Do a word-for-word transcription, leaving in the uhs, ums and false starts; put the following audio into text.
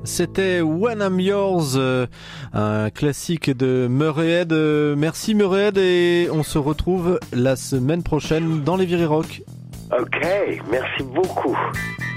C'était When I'm Yours, euh, un classique de Murray Head. Euh, merci Murray Head et on se retrouve la semaine prochaine dans les Viry Rock. Ok, merci beaucoup.